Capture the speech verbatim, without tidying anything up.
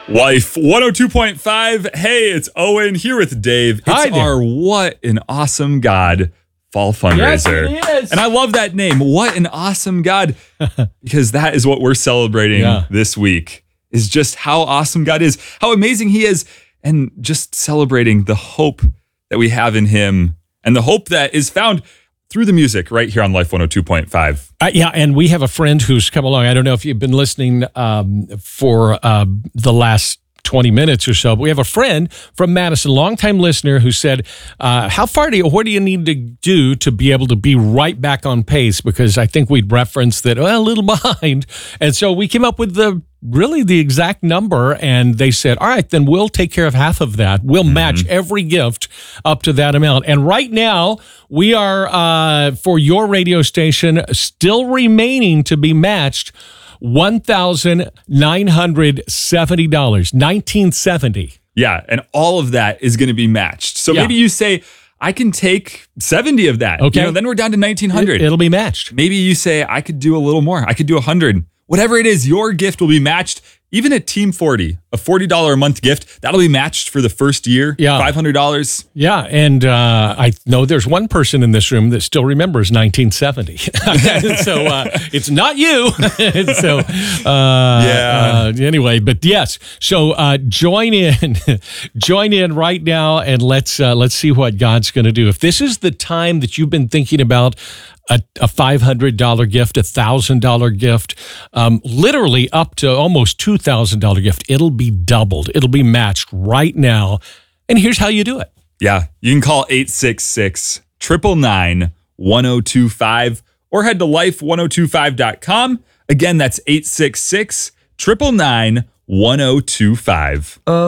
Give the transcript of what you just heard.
Life one oh two point five. Hey, it's Owen here with Dave. It's Hi there. our What an Awesome God fall fundraiser. Yes, it is. And I love that name, What an Awesome God, because that is what we're celebrating Yeah. this week, is just how awesome God is, how amazing he is, and just celebrating the hope that we have in him and the hope that is found through the music right here on Life one oh two point five. Uh, yeah, and we have a friend who's come along. I don't know if you've been listening um, for uh, the last twenty minutes or so, but we have a friend from Madison, longtime listener, who said, uh, how far do you, what do you need to do to be able to be right back on pace? Because I think we'd referenced that, well, a little behind. And so we came up with the really the exact number, and they said, all right, then we'll take care of half of that. We'll match every gift up to that amount. And right now, we are, uh, for your radio station, still remaining to be matched one thousand nine hundred seventy dollars, nineteen seventy. Yeah, and all of that is going to be matched. So Yeah. maybe you say, I can take seventy of that. Okay. You know, then we're down to nineteen hundred. It'll be matched. Maybe you say, I could do a little more. I could do one hundred. Whatever it is, your gift will be matched. Even at Team forty, a forty dollars a month gift, that'll be matched for the first year. Yeah. five hundred dollars. Yeah, and uh, I know there's one person in this room that still remembers nineteen seventy. So uh, it's not you. so uh, Yeah. uh, anyway, but yes. So uh, join in, join in right now, and let's uh, let's see what God's going to do. If this is the time that you've been thinking about a, a five hundred dollars gift, a one thousand dollars gift, um, literally up to almost two thousand dollars gift, it'll be doubled. It'll be matched right now. And here's how you do it. Yeah, you can call eight six six, nine nine nine, one oh two five or head to life one oh two five dot com. Again, that's eight six six, nine nine nine, one oh two five.